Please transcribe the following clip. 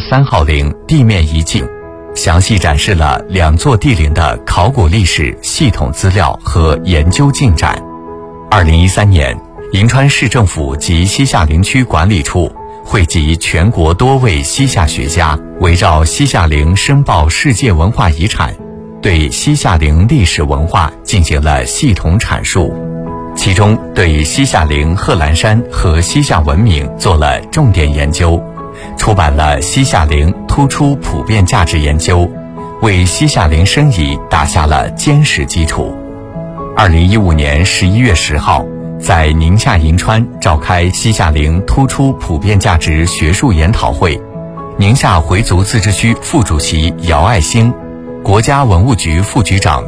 3号陵地面遗迹，详细展示了2座帝陵的考古历史系统资料和研究进展。2013年，银川市政府及西夏陵区管理处汇集全国多位西夏学家，围绕西夏陵申报世界文化遗产，对西夏陵历史文化进行了系统阐述。其中对西夏陵贺兰山和西夏文明做了重点研究，出版了《西夏陵突出普遍价值研究》，为西夏陵申遗打下了坚实基础。2015年11月10号，在宁夏银川召开西夏陵突出普遍价值学术研讨会，宁夏回族自治区副主席姚爱兴、国家文物局副局长